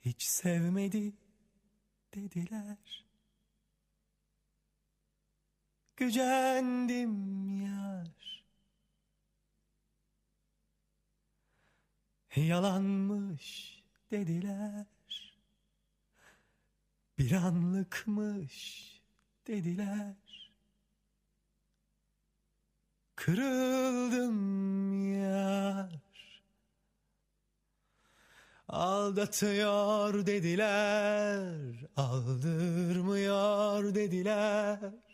hiç sevmedi dediler. Gücendim yar, yalanmış dediler. Bir anlıkmış dediler. Kırıldım yar, aldatıyor dediler, aldırmıyor dediler.